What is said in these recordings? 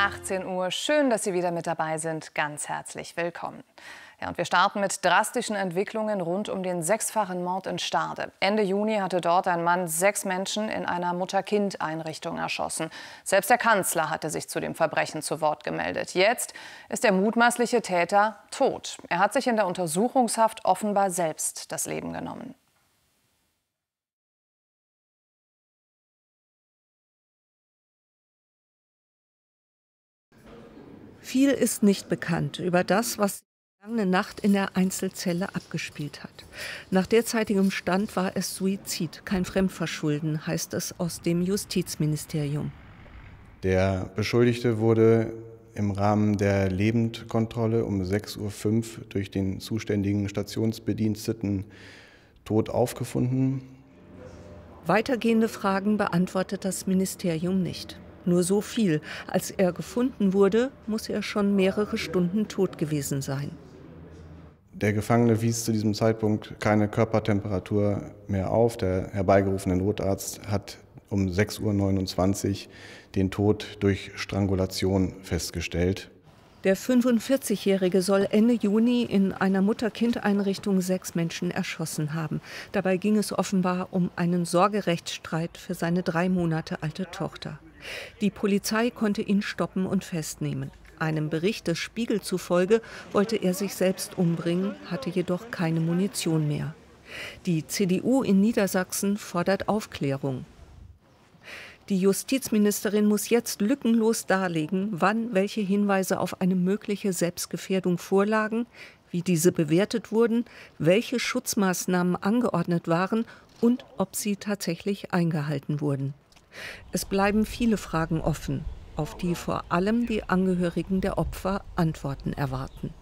18 Uhr. Schön, dass Sie wieder mit dabei sind. Ganz herzlich willkommen. Ja, und wir starten mit drastischen Entwicklungen rund um den sechsfachen Mord in Stade. Ende Juni hatte dort ein Mann 6 Menschen in einer Mutter-Kind-Einrichtung erschossen. Selbst der Kanzler hatte sich zu dem Verbrechen zu Wort gemeldet. Jetzt ist der mutmaßliche Täter tot. Er hat sich in der Untersuchungshaft offenbar selbst das Leben genommen. Viel ist nicht bekannt über das, was sich vergangene Nacht in der Einzelzelle abgespielt hat. Nach derzeitigem Stand war es Suizid, kein Fremdverschulden, heißt es aus dem Justizministerium. Der Beschuldigte wurde im Rahmen der Lebendkontrolle um 6:05 Uhr durch den zuständigen Stationsbediensteten tot aufgefunden. Weitergehende Fragen beantwortet das Ministerium nicht. Nur so viel: Als er gefunden wurde, muss er schon mehrere Stunden tot gewesen sein. Der Gefangene wies zu diesem Zeitpunkt keine Körpertemperatur mehr auf. Der herbeigerufene Notarzt hat um 6:29 Uhr den Tod durch Strangulation festgestellt. Der 45-Jährige soll Ende Juni in einer Mutter-Kind-Einrichtung 6 Menschen erschossen haben. Dabei ging es offenbar um einen Sorgerechtsstreit für seine 3 Monate alte Tochter. Die Polizei konnte ihn stoppen und festnehmen. Einem Bericht des Spiegel zufolge wollte er sich selbst umbringen, hatte jedoch keine Munition mehr. Die CDU in Niedersachsen fordert Aufklärung. Die Justizministerin muss jetzt lückenlos darlegen, wann welche Hinweise auf eine mögliche Selbstgefährdung vorlagen, wie diese bewertet wurden, welche Schutzmaßnahmen angeordnet waren und ob sie tatsächlich eingehalten wurden. Es bleiben viele Fragen offen, auf die vor allem die Angehörigen der Opfer Antworten erwarten.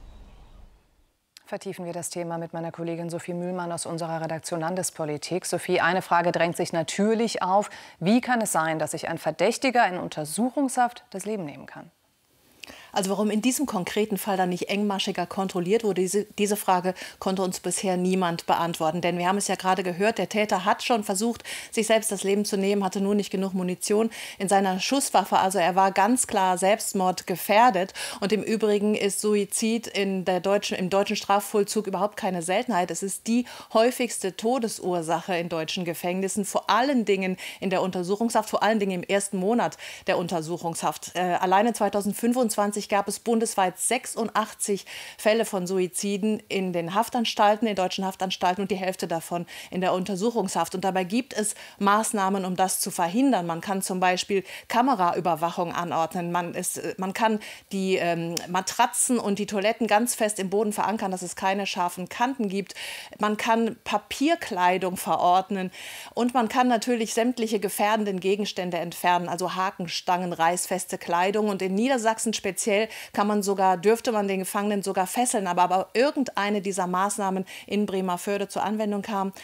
Vertiefen wir das Thema mit meiner Kollegin Sophie Mühlmann aus unserer Redaktion Landespolitik. Sophie, eine Frage drängt sich natürlich auf. Wie kann es sein, dass sich ein Verdächtiger in Untersuchungshaft das Leben nehmen kann? Also warum in diesem konkreten Fall dann nicht engmaschiger kontrolliert wurde, diese Frage konnte uns bisher niemand beantworten. Denn wir haben es ja gerade gehört, der Täter hat schon versucht, sich selbst das Leben zu nehmen, hatte nur nicht genug Munition in seiner Schusswaffe. Also er war ganz klar Selbstmord gefährdet. Und im Übrigen ist Suizid im deutschen Strafvollzug überhaupt keine Seltenheit. Es ist die häufigste Todesursache in deutschen Gefängnissen, vor allen Dingen in der Untersuchungshaft, vor allen Dingen im ersten Monat der Untersuchungshaft. Alleine 2025 gab es bundesweit 86 Fälle von Suiziden in den Haftanstalten, in deutschen Haftanstalten, und die Hälfte davon in der Untersuchungshaft. Und dabei gibt es Maßnahmen, um das zu verhindern. Man kann zum Beispiel Kameraüberwachung anordnen. Man kann die Matratzen und die Toiletten ganz fest im Boden verankern, dass es keine scharfen Kanten gibt. Man kann Papierkleidung verordnen und man kann natürlich sämtliche gefährdenden Gegenstände entfernen, also Hakenstangen, reißfeste Kleidung. Und in Niedersachsen speziell dürfte man den Gefangenen sogar fesseln. Aber irgendeine dieser Maßnahmen in Bremervörde zur Anwendung kam,